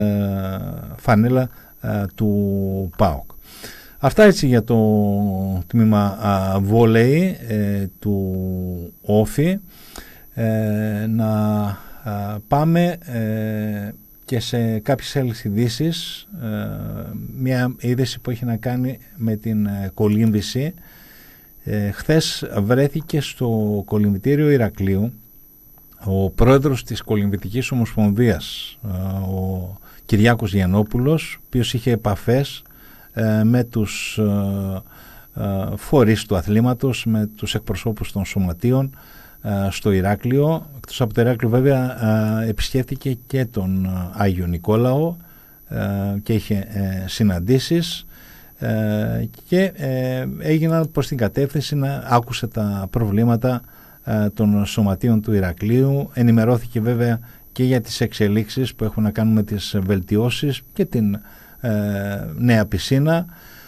φανέλα του ΠΑΟΚ. Αυτά έτσι για το τμήμα βόλεϊ του Όφη. Να πάμε και σε κάποιες άλλες ειδήσεις. Μια είδηση που έχει να κάνει με την κολύμβηση. Χθες βρέθηκε στο κολυμβητήριο Ηρακλείου ο πρόεδρος της Κολυμβητικής Ομοσπονδίας, ο Κυριάκος Γιαννόπουλος, ο οποίος είχε επαφές με τους φορείς του αθλήματος, με τους εκπροσώπους των σωματείων στο Ηράκλειο. Εκτός από το Ηράκλειο βέβαια επισκέφθηκε και τον Άγιο Νικόλαο και είχε συναντήσεις και έγιναν προς την κατεύθυνση να άκουσε τα προβλήματα των σωματείων του Ηρακλείου. Ενημερώθηκε βέβαια και για τις εξελίξεις που έχουν να κάνουν με τις βελτιώσεις και την νέα πισίνα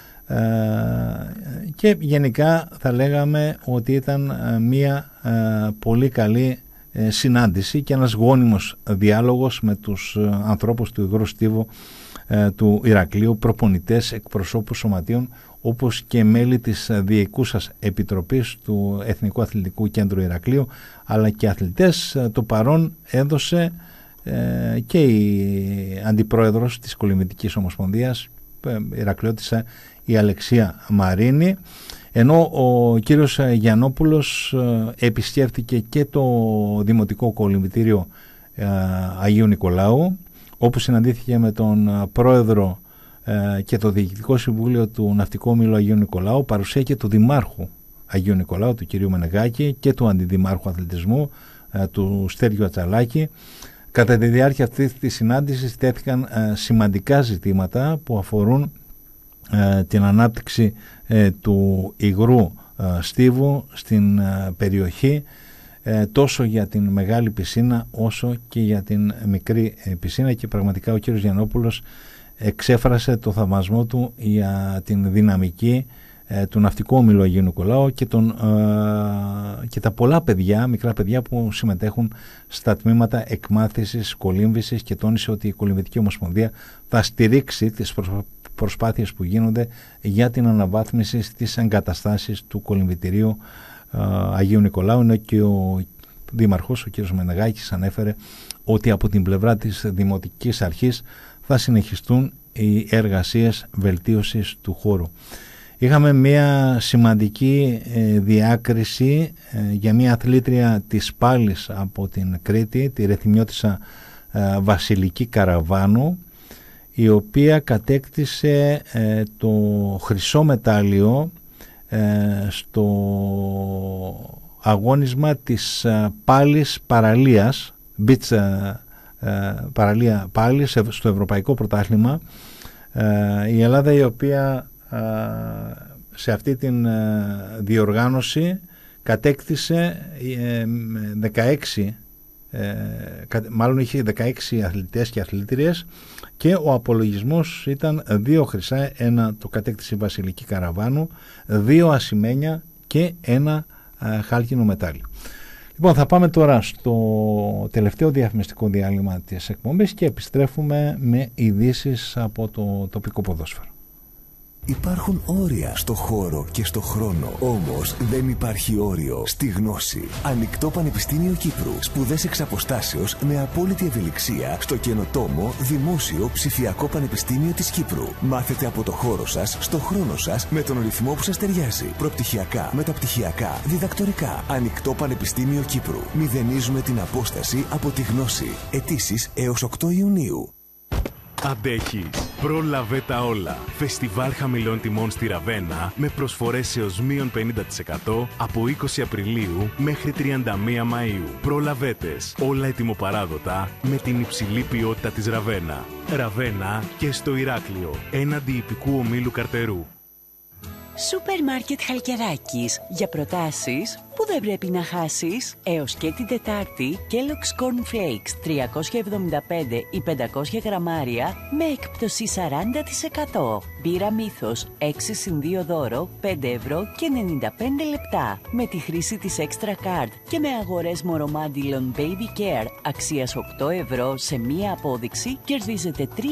και γενικά θα λέγαμε ότι ήταν μια πολύ καλή συνάντηση και ένας γόνιμος διάλογος με τους ανθρώπους του υγρού στίβου του Ηρακλείου, προπονητές, εκπροσώπους σωματείων, όπως και μέλη της Διοικούσας Επιτροπής του Εθνικού Αθλητικού Κέντρου Ηρακλείου, αλλά και αθλητές. Το παρόν έδωσε και η αντιπρόεδρος της Κολυμβητικής Ομοσπονδίας, Ηρακλειώτισσα, η Αλεξία Μαρίνη, ενώ ο κύριος Γιαννόπουλος επισκέφθηκε και το Δημοτικό Κολυμβητήριο Αγίου Νικολάου, όπου συναντήθηκε με τον πρόεδρο και το Διοικητικό Συμβούλιο του Ναυτικού Ομίλου Αγίου Νικολάου, παρουσία και του Δημάρχου Αγίου Νικολάου, του κυρίου Μενεγάκη, και του Αντιδημάρχου Αθλητισμού, του Στέργιου Ατσαλάκη. Κατά τη διάρκεια αυτής της συνάντησης τέθηκαν σημαντικά ζητήματα που αφορούν την ανάπτυξη του υγρού στίβου στην περιοχή, τόσο για την μεγάλη πισίνα όσο και για την μικρή πισίνα, και πραγματικά ο κύριος Γιαννόπουλος εξέφρασε το θαυμασμό του για την δυναμική του Ναυτικού Ομίλου Αγίου Νικολάου και τα πολλά παιδιά, μικρά παιδιά που συμμετέχουν στα τμήματα εκμάθησης κολύμβησης, και τόνισε ότι η Κολυμβητική Ομοσπονδία θα στηρίξει τις προσπάθειες που γίνονται για την αναβάθμιση στις εγκαταστάσεις του Κολυμβητηρίου Αγίου Νικολάου, ενώ και ο Δήμαρχος, ο κ. Μενεγάκης, ανέφερε ότι από την πλευρά της Δημοτικής Αρχής θα συνεχιστούν οι εργασίες βελτίωσης του χώρου. Είχαμε μια σημαντική διάκριση για μια αθλήτρια της πάλης από την Κρήτη, τη ρεθιμιώτισσα Βασιλική Καραβάνου, η οποία κατέκτησε το χρυσό μετάλλιο στο αγώνισμα της πάλης παραλίας, beach παραλία πάλης, στο Ευρωπαϊκό Πρωτάθλημα. Η Ελλάδα, η οποία σε αυτή την διοργάνωση κατέκτησε 16, μάλλον είχε 16 αθλητές και αθλήτριες, και ο απολογισμός ήταν 2 χρυσά, 1 το κατέκτησε η Βασιλική Καραβάνου, 2 ασημένια και 1 χάλκινο μετάλλιο. Λοιπόν, θα πάμε τώρα στο τελευταίο διαφημιστικό διάλειμμα της εκπομπής και επιστρέφουμε με ειδήσεις από το τοπικό ποδόσφαιρο. Υπάρχουν όρια στο χώρο και στο χρόνο. Όμως δεν υπάρχει όριο στη γνώση. Ανοιχτό Πανεπιστήμιο Κύπρου. Σπουδές εξ αποστάσεως με απόλυτη ευελιξία στο καινοτόμο Δημόσιο Ψηφιακό Πανεπιστήμιο της Κύπρου. Μάθετε από το χώρο σας, στο χρόνο σας, με τον ρυθμό που σας ταιριάζει. Προπτυχιακά, μεταπτυχιακά, διδακτορικά. Ανοιχτό Πανεπιστήμιο Κύπρου. Μηδενίζουμε την απόσταση από τη γνώση. Αιτήσεις έως 8 Ιουνίου. Αντέχεις. Πρόλαβε τα όλα. Φεστιβάλ χαμηλών τιμών στη Ραβένα με προσφορές έως μείον 50% από 20 Απριλίου μέχρι 31 Μαΐου. Προλαβέτες. Όλα ετοιμοπαράδοτα με την υψηλή ποιότητα της Ραβένα. Ραβένα και στο Ηράκλειο, έναντι ιππικού ομίλου Καρτερού. Σούπερ Μάρκετ Χαλκιδάκης. Για προτάσεις που δεν πρέπει να χάσεις. Έως και την Τετάρτη, Kellogg's Corn Flakes 375 ή 500 γραμμάρια με έκπτωση 40%. Μπύρα Μύθος 6+2 δώρο 5 ευρώ και 95 λεπτά. Με τη χρήση της Extra Card και με αγορές Moromandilon Baby Care αξίας 8 ευρώ σε μία απόδειξη κερδίζετε 3